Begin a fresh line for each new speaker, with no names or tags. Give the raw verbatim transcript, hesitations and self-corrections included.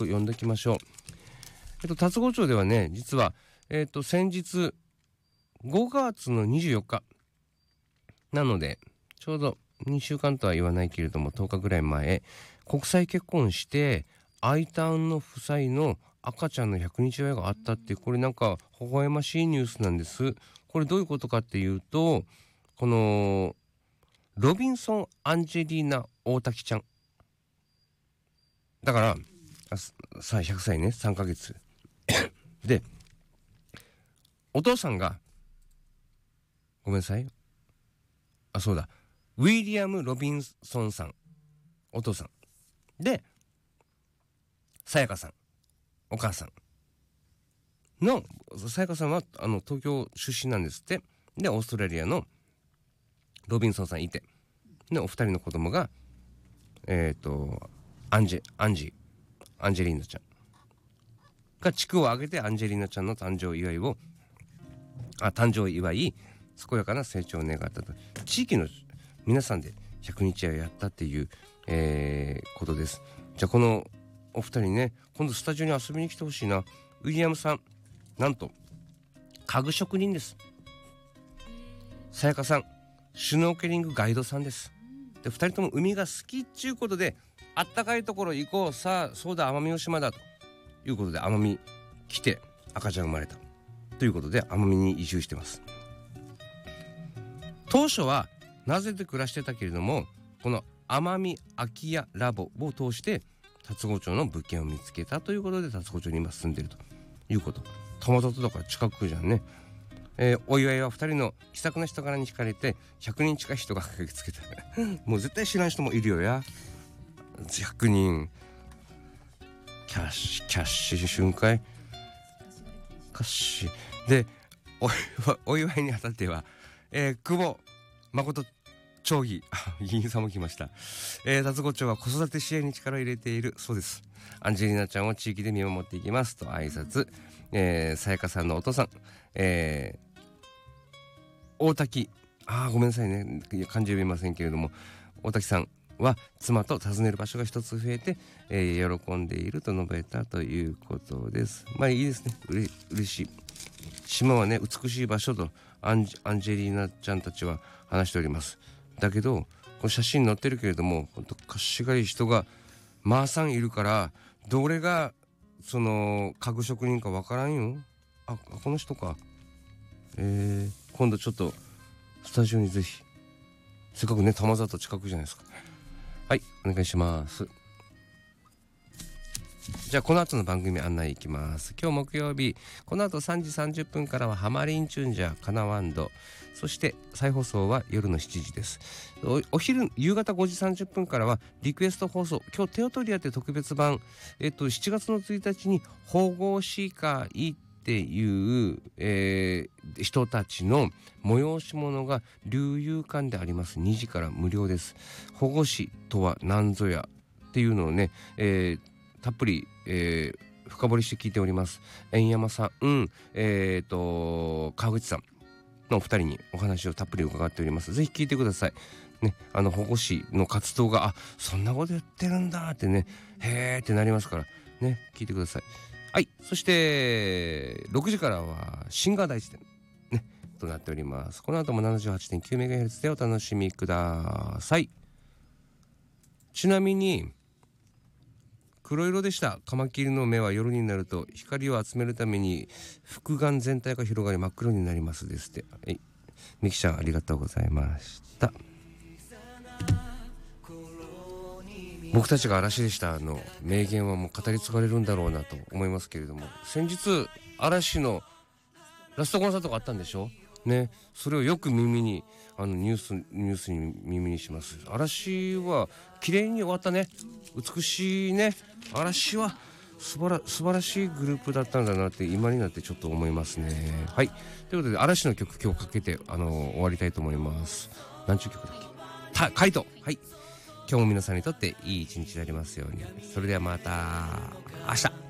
と読んでおきましょう。えっと龍郷町ではね、実はえっと先日ごがつのにじゅうよっかなので、ちょうどにしゅうかんとは言わないけれどもとおかぐらい前、国際結婚してアイターンの夫妻の赤ちゃんのひゃくにち祝いがあったって、これなんか微笑ましいニュースなんです。これどういうことかっていうと、このロビンソン・アンジェリーナ大滝ちゃんだから、あさあひゃくさいね、さんかげつで、お父さんがごめんなさい、あそうだ、ウィリアム・ロビンソンさん、お父さんで、さやかさんお母さんの、さやかさんはあの東京出身なんですって。でオーストラリアのロビンソンさんいて、でお二人の子供がえっ、ー、とアンジェアンジアンジェリーナちゃんが地区を挙げてアンジェリーナちゃんの誕生祝いをあ誕生祝い健やかな成長を願ったと、地域の皆さんでひゃくにちをやったっていう、えー、ことです。じゃあこのお二人ね、今度スタジオに遊びに来てほしいな。ウィリアムさん、なんと家具職人です。さやかさん、シュノーケリングガイドさんです。でふたりとも海が好きっちゅうことで、あったかいところ行こう、さあそうだ奄美大島だということで奄美来て赤ちゃん生まれたということで奄美に移住してます。当初は名瀬で暮らしてたけれども、この奄美空き家ラボを通して龍郷町の物件を見つけたということで龍郷町に今住んでるということ。たまたまだから近くじゃんね。えー、お祝いはふたりの気さくな人柄に惹かれてひゃくにん近い人が駆けつけたもう絶対知らん人もいるよや。ひゃくにんキャッシュキャッシュ瞬間カッシュで お, お祝いにあたっては、えー、久保誠町議議員さんも来ました。えー、龍郷町は子育て支援に力を入れているそうです。アンジェリーナちゃんを地域で見守っていきますと挨拶、えー、さやかさんのお父さん、えー、大滝、あーごめんなさいね漢字読めませんけれども、大滝さんは妻と訪ねる場所が一つ増えて、えー、喜んでいると述べたということです。まあいいですね、うれ嬉しい。島はね美しい場所とアンジ、アンジェリーナちゃんたちは話しております。だけどこの写真載ってるけれども、ほんとかしがい人がまあさんいるから、どれがその家具職人かわからんよ。あ、この人か。えー、今度ちょっとスタジオにぜひ、せっかくね玉里近くじゃないですか。はい、お願いします。じゃあこの後の番組案内いきます。今日木曜日、この後さんじさんじゅっぷんからはハマリンチュンジャーカナワンド、そして再放送は夜のしちじです。 お, お昼夕方ごじさんじゅっぷんからはリクエスト放送。今日テオトリアって特別版、えっとしちがつのついたちに保護司会っていう、えー、人たちの催し物が龍遊館であります。にじから無料です。保護司とは何ぞやっていうのをね、えー、たっぷり、えー、深掘りして聞いております。円山さん、うん、えーと川口さんのお二人にお話をたっぷり伺っております。ぜひ聞いてくださいね。あの保護司の活動が、あ、そんなことやってるんだってね、へーってなりますからね、聞いてください。はい、そしてろくじからはシンガー大辞典ねとなっております。この後も ななじゅうはちてんきゅうメガヘルツ でお楽しみください。ちなみに黒色でした。カマキリの目は夜になると光を集めるために複眼全体が広がり真っ黒になりますですって。はい、ミキちゃんありがとうございました。僕たちが嵐でしたの名言はもう語り継がれるんだろうなと思いますけれども、先日嵐のラストコンサートがあったんでしょね。それをよく耳にあのニュースニュースに耳にします。嵐は綺麗に終わったね。美しいね。嵐は素晴ら素晴らしいグループだったんだなって今になってちょっと思いますね。はい、ということで嵐の曲今日かけてあの終わりたいと思います。何ちゅう曲だっけ。たカイト。はい、今日も皆さんにとっていい一日でありますように。それではまた明日。